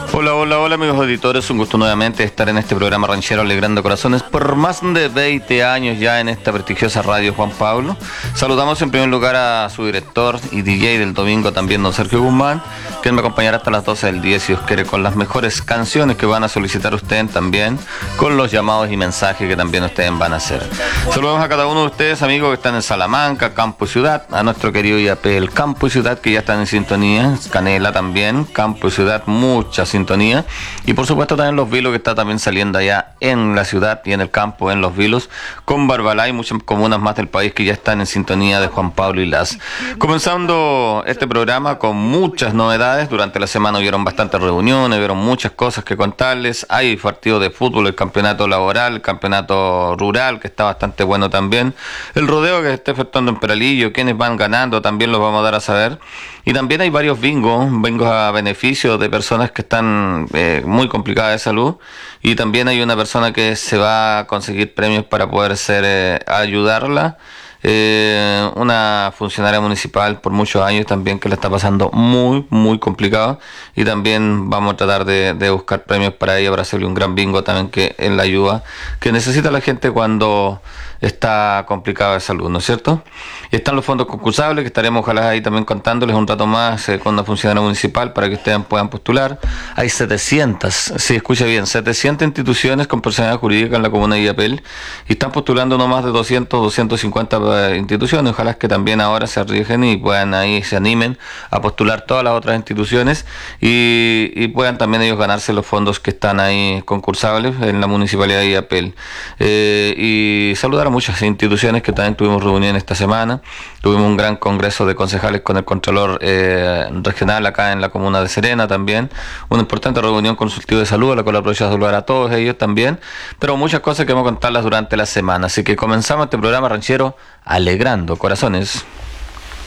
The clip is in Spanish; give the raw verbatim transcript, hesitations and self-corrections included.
Hola, hola, hola amigos auditores, un gusto nuevamente estar en este programa ranchero Alegrando Corazones por más de veinte años ya en esta prestigiosa radio Juan Pablo. Saludamos en primer lugar a su director y D J del domingo también, don Sergio Guzmán, quien me acompañará hasta las doce del día si Dios quiere con las mejores canciones que van a solicitar ustedes también, con los llamados y mensajes que también ustedes van a hacer. Saludamos a cada uno de ustedes amigos que están en Salamanca, Campo y Ciudad, a nuestro querido I A P, el Campo y Ciudad que ya están en sintonía, Canela también, Campo y Ciudad, mucha sintonía, y por supuesto también Los Vilos que está también saliendo allá en la ciudad y en el campo en Los Vilos, con Barbalá y muchas comunas más del país que ya están en sintonía de Juan Pablo y Las. Comenzando este programa con muchas novedades, durante la semana hubieron bastantes reuniones, hubieron muchas cosas que contarles, hay partido de fútbol, el campeonato laboral, el campeonato rural que está bastante bueno también, el rodeo que se está efectuando en Peralillo, quienes van ganando también los vamos a dar a saber, y también hay varios bingos, bingos a beneficio de personas que están eh, muy complicadas de salud, y también hay una persona que se va a conseguir premios para poder ser eh, ayudarla, eh, una funcionaria municipal por muchos años también que la está pasando muy muy complicado, y también vamos a tratar de, de buscar premios para ella, para hacerle un gran bingo también que en la ayuda que necesita la gente cuando está complicado de salud, ¿no es cierto? Y están los fondos concursables que estaremos ojalá ahí también contándoles un rato más eh, con una funcionaria municipal para que ustedes puedan postular. Hay setecientas, si escucha bien, setecientas instituciones con personalidad jurídica en la comuna de Illapel y están postulando no más de doscientas, doscientas cincuenta eh, instituciones. Ojalá que también ahora se arriesguen y puedan ahí, se animen a postular todas las otras instituciones y, y puedan también ellos ganarse los fondos que están ahí concursables en la municipalidad de Illapel. Eh, y saludar a muchas instituciones que también tuvimos reunión esta semana. Tuvimos un gran congreso de concejales con el Contralor eh, regional acá en la comuna de Serena también. Una importante reunión consultiva de salud, a la cual aprovecho a saludar a todos ellos también. Pero muchas cosas que vamos a contarlas durante la semana. Así que comenzamos este programa ranchero Alegrando Corazones.